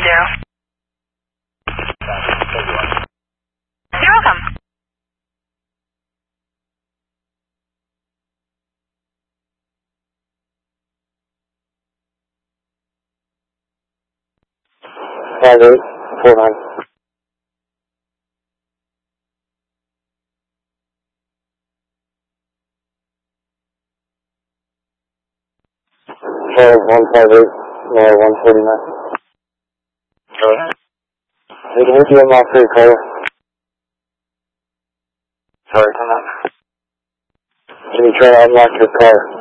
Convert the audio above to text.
You're welcome. Hello, 49. Hello, 158, no, 149. Go ahead. Hey, can you do a mark for your caller? Sorry, come on. Can you try to unlock your car?